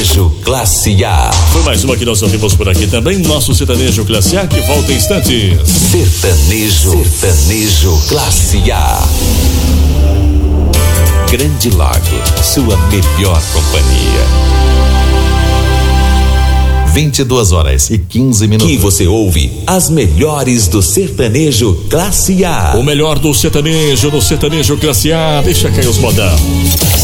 Sertanejo Classe A. Foi mais uma que nós ouvimos por aqui também. Nosso Sertanejo Classe A, que volta em instantes. Sertanejo Classe A. Grande Lago, sua melhor companhia. 22h15. E você ouve as melhores do Sertanejo Classe A. O melhor do sertanejo, no Sertanejo Classe A. Deixa cair os modão.